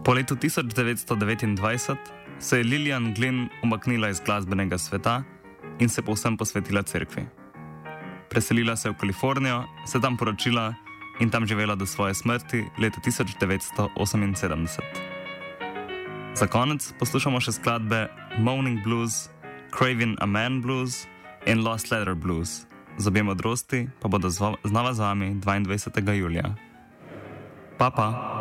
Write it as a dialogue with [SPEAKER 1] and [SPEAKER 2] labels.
[SPEAKER 1] Po letu 1929 se je Lillian Glynn umaknila iz glasbenega sveta in se povsem posvetila cerkvi. Preselila se je v Kalifornijo, se tam poročila in tam živela do svoje smrti leta 1978. Za konec poslušamo še skladbe Moaning Blues, Craving a Man Blues in Lost Letter Blues. Z obje modrosti pa bodo znova z vami 22. julija. Pa.